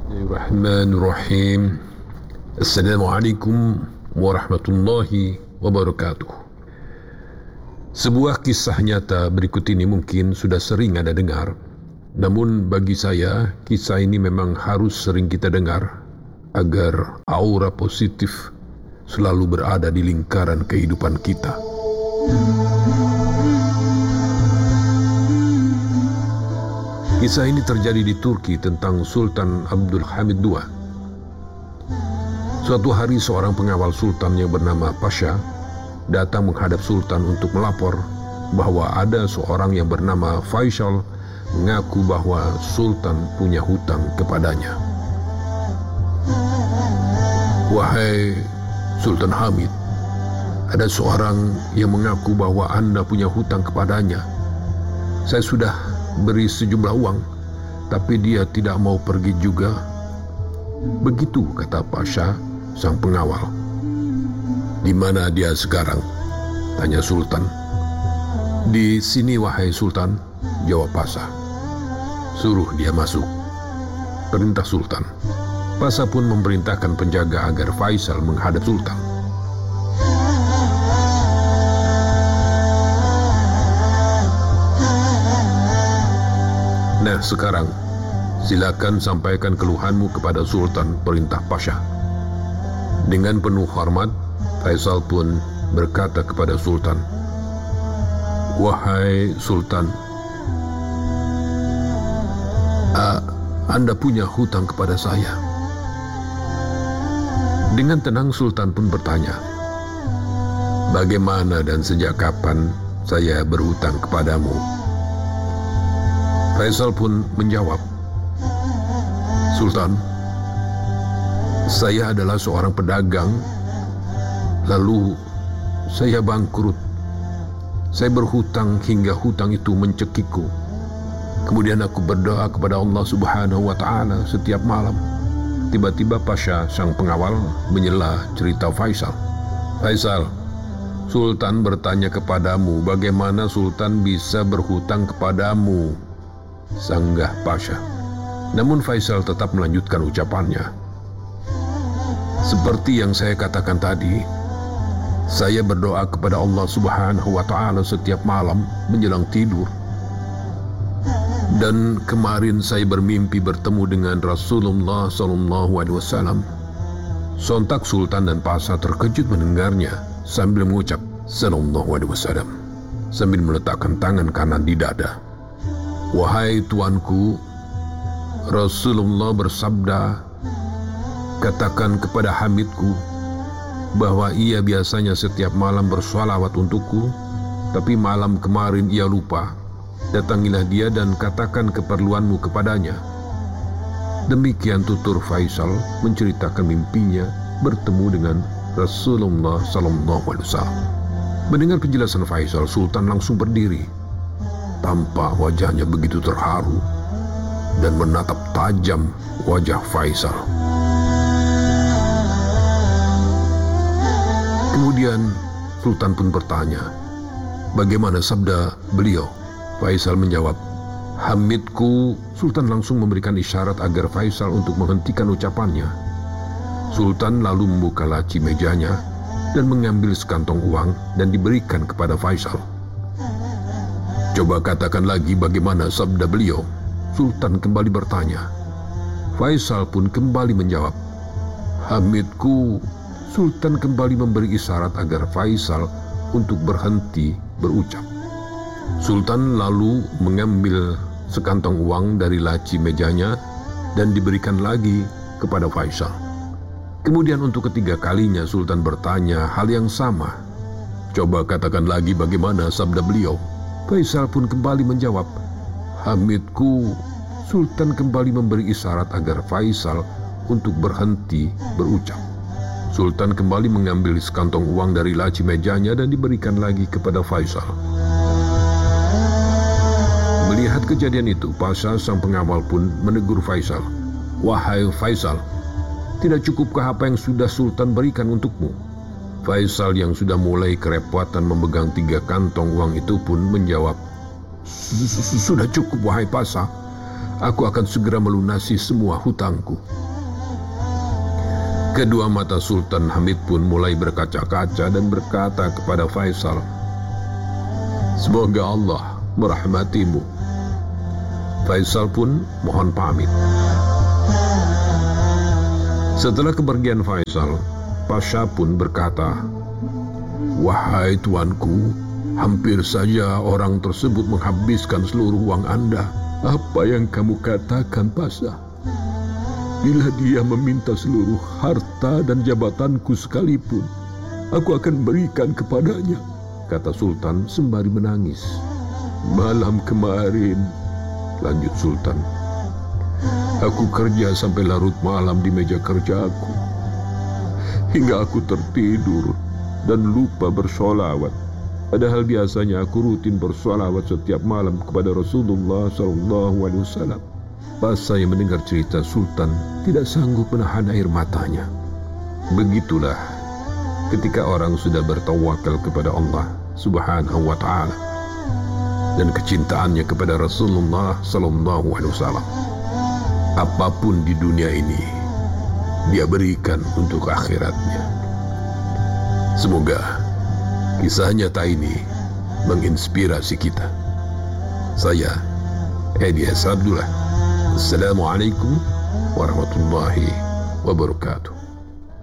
Bismillahirrahmanirrahim. Assalamualaikum warahmatullahi wabarakatuh. Sebuah kisah nyata berikut ini mungkin sudah sering Anda dengar. Namun bagi saya, kisah ini memang harus sering kita dengar agar aura positif selalu berada di lingkaran kehidupan kita. Kisah ini terjadi di Turki tentang Sultan Abdul Hamid II. Suatu hari seorang pengawal sultan yang bernama Pasha datang menghadap sultan untuk melapor bahwa ada seorang yang bernama Faisal mengaku bahwa sultan punya hutang kepadanya. "Wahai Sultan Hamid, ada seorang yang mengaku bahwa Anda punya hutang kepadanya. Saya sudah beri sejumlah uang, tapi dia tidak mau pergi juga." "Begitu," kata Pasha, sang pengawal. "Di mana dia sekarang?" tanya Sultan. "Di sini, wahai Sultan," jawab Pasha. "Suruh dia masuk," perintah Sultan. Pasha pun memerintahkan penjaga agar Faisal menghadap Sultan. "Nah, sekarang silakan sampaikan keluhanmu kepada Sultan," perintah Pasha. Dengan penuh hormat, Faisal pun berkata kepada Sultan, "Wahai Sultan, Anda punya hutang kepada saya." Dengan tenang Sultan pun bertanya, "Bagaimana dan sejak kapan saya berhutang kepadamu?" Faisal pun menjawab, "Sultan, saya adalah seorang pedagang, lalu saya bangkrut. Saya berhutang hingga hutang itu mencekikku. Kemudian aku berdoa kepada Allah Subhanahu wa Ta'ala setiap malam." Tiba-tiba Pasha, sang pengawal, menyela cerita Faisal. "Faisal, Sultan bertanya kepadamu, bagaimana Sultan bisa berhutang kepadamu?" sanggah Pasha. Namun Faisal tetap melanjutkan ucapannya. "Seperti yang saya katakan tadi, saya berdoa kepada Allah Subhanahu wa Ta'ala setiap malam menjelang tidur. Dan kemarin saya bermimpi bertemu dengan Rasulullah SAW." Sontak Sultan dan Pasha terkejut mendengarnya sambil mengucap Sallallahu Alaihi Wasallam sambil meletakkan tangan kanan di dada. "Wahai tuanku, Rasulullah bersabda, katakan kepada Hamidku bahwa ia biasanya setiap malam bersalawat untukku, tapi malam kemarin ia lupa. Datangilah dia dan katakan keperluanmu kepadanya." Demikian tutur Faisal menceritakan mimpinya bertemu dengan Rasulullah SAW. Mendengar penjelasan Faisal, Sultan langsung berdiri. Tampak wajahnya begitu terharu dan menatap tajam wajah Faisal. Kemudian Sultan pun bertanya, "Bagaimana sabda beliau?" Faisal menjawab, "Hamidku." Sultan langsung memberikan isyarat agar Faisal untuk menghentikan ucapannya. Sultan lalu membuka laci mejanya dan mengambil sekantong uang dan diberikan kepada Faisal. "Coba katakan lagi bagaimana sabda beliau?" Sultan kembali bertanya. Faisal pun kembali menjawab, "Hamidku." Sultan kembali memberi isyarat agar Faisal untuk berhenti berucap. Sultan lalu mengambil sekantong uang dari laci mejanya dan diberikan lagi kepada Faisal. Kemudian untuk ketiga kalinya Sultan bertanya hal yang sama. "Coba katakan lagi bagaimana sabda beliau?" Faisal pun kembali menjawab, "Hamidku." Sultan kembali memberi isyarat agar Faisal untuk berhenti berucap. Sultan kembali mengambil sekantong uang dari laci mejanya dan diberikan lagi kepada Faisal. Melihat kejadian itu, Pasha, sang pengawal pun menegur Faisal. "Wahai Faisal, tidak cukupkah apa yang sudah Sultan berikan untukmu?" Faisal yang sudah mulai kerepotan memegang 3 kantong uang itu pun menjawab, "Sudah cukup, wahai Pasha. Aku akan segera melunasi semua hutangku. Kedua mata Sultan Hamid pun mulai berkaca-kaca dan berkata kepada Faisal, "Semoga Allah merahmatimu." Faisal pun mohon pamit. Setelah kepergian Faisal, Pasha pun berkata, "Wahai tuanku, hampir saja orang tersebut menghabiskan seluruh uang Anda." "Apa yang kamu katakan, Pasha? Bila dia meminta seluruh harta dan jabatanku sekalipun, aku akan berikan kepadanya," kata Sultan sembari menangis. "Malam kemarin," lanjut Sultan, "aku kerja sampai larut malam di meja kerjaku, hingga aku tertidur dan lupa bersolawat. Padahal biasanya aku rutin bersolawat setiap malam kepada Rasulullah SAW. Pas saya mendengar cerita Sultan, tidak sanggup menahan air matanya. Begitulah ketika orang sudah bertawakal kepada Allah Subhanahu wa Ta'ala dan kecintaannya kepada Rasulullah SAW. Apapun di dunia ini dia berikan untuk akhiratnya. Semoga kisah nyata ini menginspirasi kita. Saya Edi S. Abdullah. Assalamualaikum warahmatullahi wabarakatuh.